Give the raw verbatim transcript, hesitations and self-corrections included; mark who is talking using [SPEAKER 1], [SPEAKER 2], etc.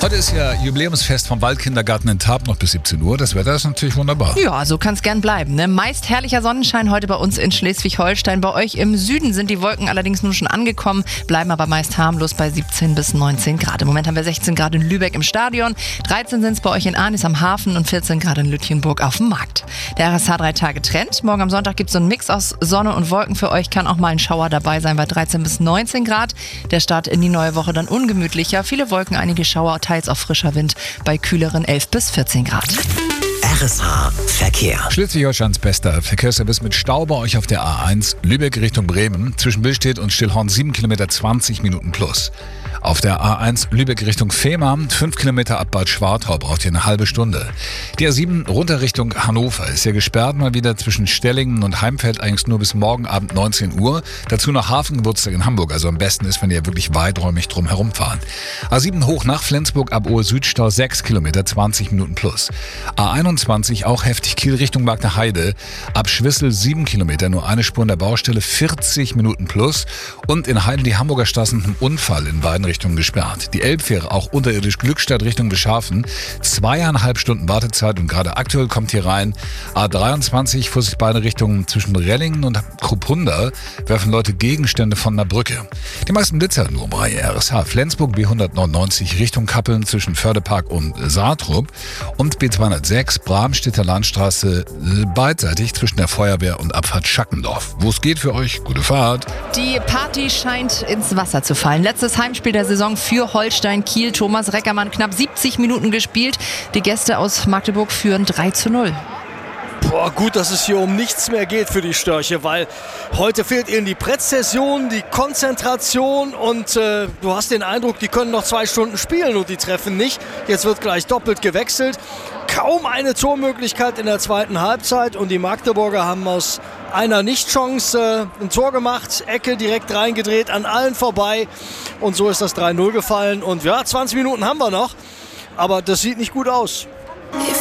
[SPEAKER 1] Heute ist ja Jubiläumsfest vom Waldkindergarten in Tarp noch bis siebzehn Uhr. Das Wetter ist natürlich wunderbar.
[SPEAKER 2] Ja, so kann es gern bleiben. Ne? Meist herrlicher Sonnenschein heute bei uns in Schleswig-Holstein. Bei euch im Süden sind die Wolken allerdings nun schon angekommen, bleiben aber meist harmlos bei siebzehn bis neunzehn Grad. Im Moment haben wir sechzehn Grad in Lübeck im Stadion, dreizehn sind es bei euch in Arnis am Hafen und vierzehn Grad in Lütjenburg auf dem Markt. Der R S H drei Tage Trend. Morgen am Sonntag gibt es so einen Mix aus Sonne und Wolken. Für euch kann auch mal ein Schauer dabei sein bei dreizehn bis neunzehn Grad. Der Start in die neue Woche dann ungemütlicher. Viele Wolken, einige Schauer, teils auch frischer Wind bei kühleren elf bis vierzehn Grad.
[SPEAKER 3] R S H Verkehr.
[SPEAKER 1] Schleswig-Holsteins bester Verkehrsservice mit Stau bei euch auf der A eins. Lübeck Richtung Bremen. Zwischen Billstedt und Stillhorn sieben Kilometer, zwanzig Minuten plus. Auf der A eins Lübeck Richtung Fehmarn, fünf Kilometer ab Bad Schwartau, braucht ihr eine halbe Stunde. Die A sieben runter Richtung Hannover ist ja gesperrt mal wieder zwischen Stellingen und Heimfeld, eigentlich nur bis morgen Abend neunzehn Uhr. Dazu noch Hafengeburtstag in Hamburg, also am besten ist, wenn ihr wirklich weiträumig drum herumfahren. A sieben hoch nach Flensburg ab Ohe Südstau, sechs Kilometer, zwanzig Minuten plus. A einundzwanzig auch heftig Kiel Richtung Magde Heide, ab Schwissel sieben Kilometer, nur eine Spur in der Baustelle, vierzig Minuten plus. Und in Heiden die Hamburger Straßen ein Unfall in beiden Richtungen gesperrt. Die Elbfähre auch unterirdisch Glückstadt Richtung Beschafen. Zweieinhalb Stunden Wartezeit und gerade aktuell kommt hier rein A dreiundzwanzig, Vorsicht beide Richtungen zwischen Rellingen und Kruppunda werfen Leute Gegenstände von der Brücke. Die meisten Blitzer nur bei R S H. Flensburg B hundertneunundneunzig Richtung Kappeln zwischen Fördepark und Saatrup und B zweihundertsechs Bramstedter Landstraße beidseitig zwischen der Feuerwehr und Abfahrt Schackendorf. Wo es geht für euch, gute Fahrt.
[SPEAKER 2] Die Party scheint ins Wasser zu fallen. Letztes Heimspiel der Saison für Holstein Kiel. Thomas Reckermann knapp siebzig Minuten gespielt. Die Gäste aus Magdeburg führen drei zu null.
[SPEAKER 4] Boah, gut, dass es hier um nichts mehr geht für die Störche, weil heute fehlt ihnen die Präzision, die Konzentration und äh, du hast den Eindruck, die können noch zwei Stunden spielen und die treffen nicht. Jetzt wird gleich doppelt gewechselt. Kaum eine Tormöglichkeit in der zweiten Halbzeit und die Magdeburger haben aus einer Nichtchance äh, ein Tor gemacht, Ecke direkt reingedreht, an allen vorbei und so ist das drei null gefallen und ja, zwanzig Minuten haben wir noch, aber das sieht nicht gut aus.